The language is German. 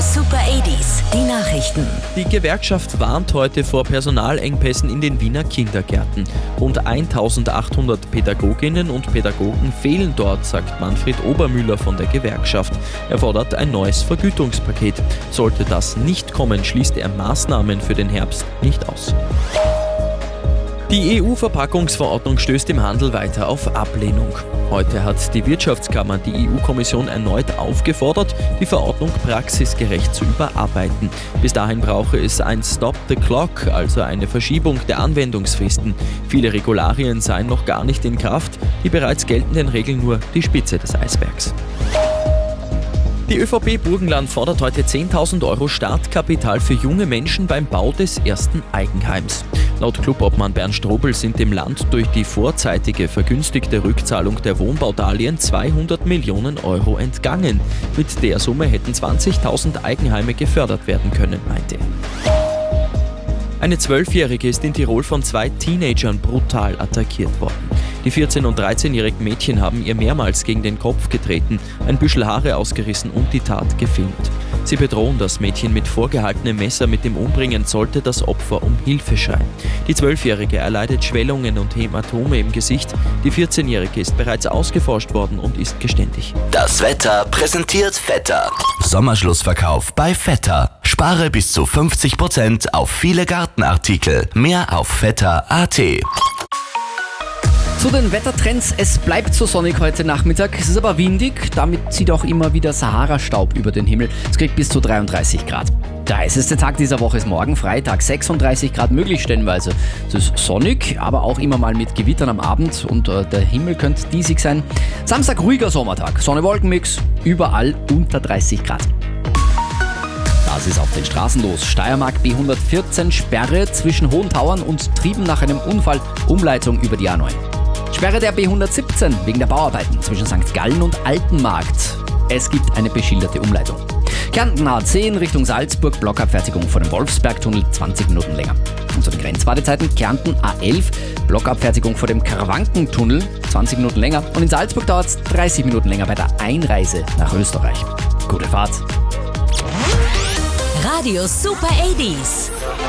Super 80s, die Nachrichten. Die Gewerkschaft warnt heute vor Personalengpässen in den Wiener Kindergärten. Rund 1800 Pädagoginnen und Pädagogen fehlen dort, sagt Manfred Obermüller von der Gewerkschaft. Er fordert ein neues Vergütungspaket. Sollte das nicht kommen, schließt er Maßnahmen für den Herbst nicht aus. Die EU-Verpackungsverordnung stößt im Handel weiter auf Ablehnung. Heute hat die Wirtschaftskammer die EU-Kommission erneut aufgefordert, die Verordnung praxisgerecht zu überarbeiten. Bis dahin brauche es ein Stop the Clock, also eine Verschiebung der Anwendungsfristen. Viele Regularien seien noch gar nicht in Kraft, die bereits geltenden Regeln nur die Spitze des Eisbergs. Die ÖVP Burgenland fordert heute 10.000 € Startkapital für junge Menschen beim Bau des ersten Eigenheims. Laut Clubobmann Bernd Strobel sind dem Land durch die vorzeitige vergünstigte Rückzahlung der Wohnbaudarlehen 200 Millionen € entgangen. Mit der Summe hätten 20.000 Eigenheime gefördert werden können, meinte er. Eine 12-Jährige ist in Tirol von 2 Teenagern brutal attackiert worden. Die 14- und 13-jährigen Mädchen haben ihr mehrmals gegen den Kopf getreten, ein Büschel Haare ausgerissen und die Tat gefilmt. Sie bedrohen das Mädchen mit vorgehaltenem Messer. Mit dem Umbringen sollte das Opfer um Hilfe schreien. Die 12-Jährige erleidet Schwellungen und Hämatome im Gesicht. Die 14-Jährige ist bereits ausgeforscht worden und ist geständig. Das Wetter präsentiert Vetter. Sommerschlussverkauf bei Vetter. Spare bis zu 50% auf viele Gartenartikel. Mehr auf vetter.at. Zu den Wettertrends, es bleibt so sonnig heute Nachmittag, es ist aber windig, damit zieht auch immer wieder Sahara-Staub über den Himmel. Es kriegt bis zu 33 Grad. Der heißeste Tag dieser Woche ist morgen, Freitag, 36 Grad möglich stellenweise. Es ist sonnig, aber auch immer mal mit Gewittern am Abend und der Himmel könnte diesig sein. Samstag ruhiger Sommertag, Sonne-Wolken-Mix, überall unter 30 Grad. Das ist auf den Straßen los. Steiermark B114 Sperre zwischen Hohentauern und Trieben nach einem Unfall, Umleitung über die A9. Sperre der B117 wegen der Bauarbeiten zwischen St. Gallen und Altenmarkt. Es gibt eine beschilderte Umleitung. Kärnten A10 Richtung Salzburg, Blockabfertigung vor dem Wolfsbergtunnel 20 Minuten länger. Und zu den Grenzwartezeiten Kärnten A11, Blockabfertigung vor dem Karawankentunnel 20 Minuten länger. Und in Salzburg dauert es 30 Minuten länger bei der Einreise nach Österreich. Gute Fahrt. Radio Super 80s.